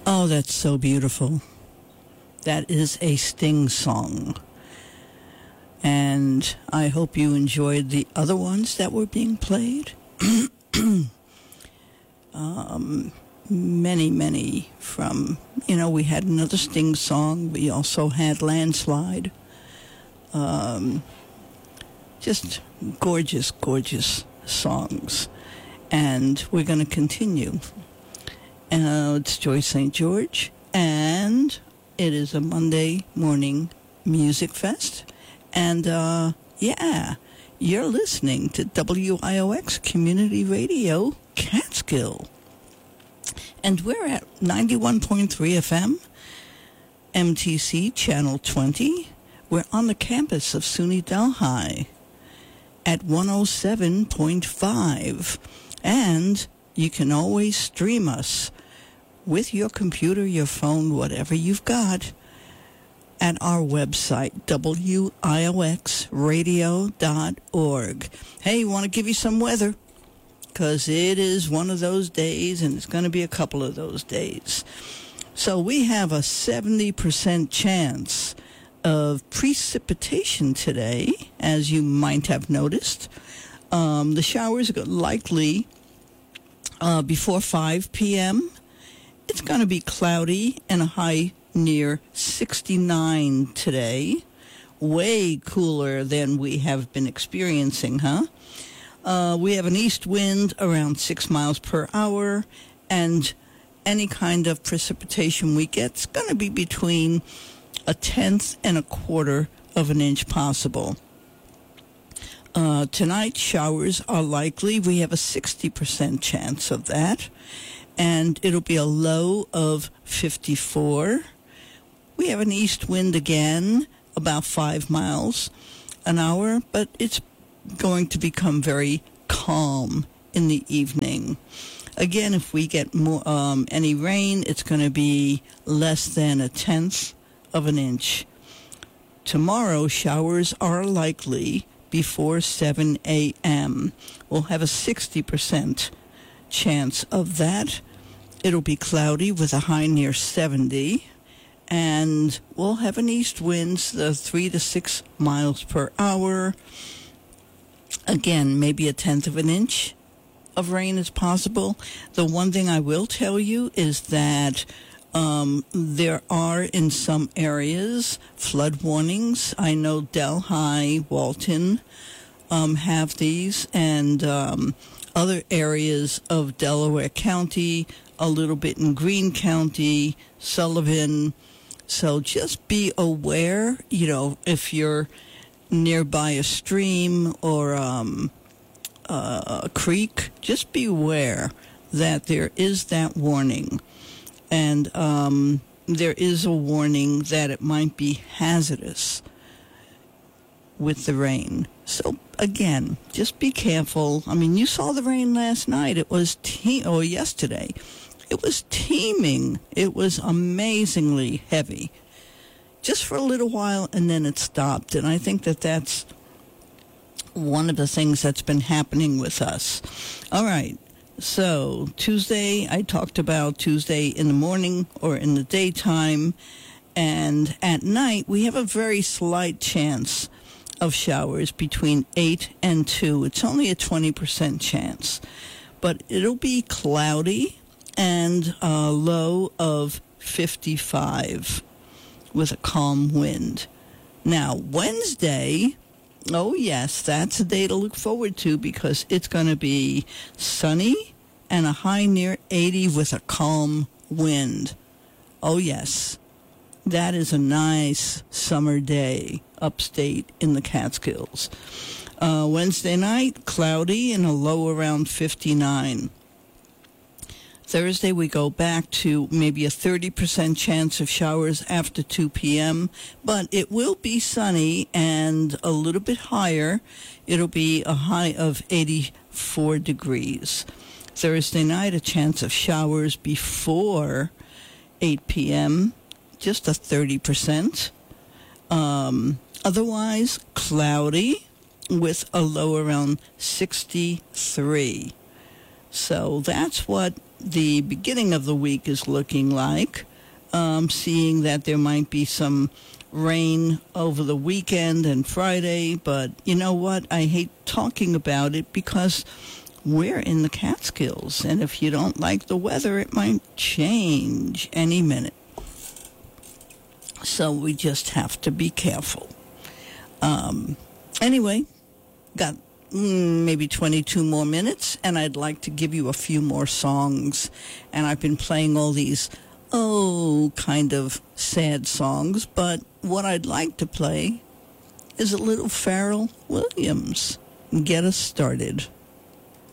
Oh, that's so beautiful. That is a Sting song. And I hope you enjoyed the other ones that were being played. Many from, we had another Sting song. We also had Landslide. Just gorgeous, gorgeous songs. And we're going to continue. It's Joyce St. George, and it is a Monday morning music fest. And, you're listening to WIOX Community Radio Catskill. And we're at 91.3 FM, MTC Channel 20. We're on the campus of SUNY Delhi at 107.5. And you can always stream us with your computer, your phone, whatever you've got, at our website, wioxradio.org. Hey, want to give you some weather? Because it is one of those days, and it's going to be a couple of those days. So we have a 70% chance of precipitation today, as you might have noticed. The showers are likely before 5 p.m. It's going to be cloudy and a high near 69 today. Way cooler than we have been experiencing, huh? We have an east wind around 6 miles per hour, and any kind of precipitation we get is going to be between 1/10 and 1/4 of an inch possible. Tonight, showers are likely. We have a 60% chance of that, and it'll be a low of 54. We have an east wind again, about 5 miles an hour, but it's going to become very calm in the evening. Again, if we get more any rain, it's going to be less than 1/10 of an inch. Tomorrow, showers are likely before 7 a.m. We'll have a 60% chance of that. It'll be cloudy with a high near 70. And we'll have an east wind, 3 to 6 miles per hour. Again, maybe 1/10 of an inch of rain is possible. The one thing I will tell you is that there are in some areas flood warnings. I know Delhi, Walton have these, and other areas of Delaware County, a little bit in Greene County, Sullivan. So just be aware, if you're nearby a stream or a creek, just be aware that there is that warning. And there is a warning that it might be hazardous with the rain. So, again, just be careful. I mean, you saw the rain last night. It was or yesterday. It was teeming. It was amazingly heavy. Just for a little while, and then it stopped. And I think that that's one of the things that's been happening with us. All right. So, Tuesday, I talked about Tuesday in the morning or in the daytime. And at night, we have a very slight chance of showers between 8 and 2. It's only a 20% chance. But it'll be cloudy and a low of 55 with a calm wind. Now, Wednesday, oh yes, that's a day to look forward to because it's going to be sunny and a high near 80 with a calm wind. Oh yes, that is a nice summer day upstate in the Catskills. Wednesday night, cloudy and a low around 59. Thursday, we go back to maybe a 30% chance of showers after 2 p.m., but it will be sunny and a little bit higher. It'll be a high of 84 degrees. Thursday night, a chance of showers before 8 p.m., just a 30%. Otherwise, cloudy with a low around 63. So that's what the beginning of the week is looking like. Seeing that there might be some rain over the weekend and Friday, but you know what? I hate talking about it because we're in the Catskills, and if you don't like the weather, it might change any minute. So we just have to be careful. Anyway, got maybe 22 more minutes, and I'd like to give you a few more songs. And I've been playing all these, kind of sad songs, but what I'd like to play is a little Pharrell Williams. Get us started.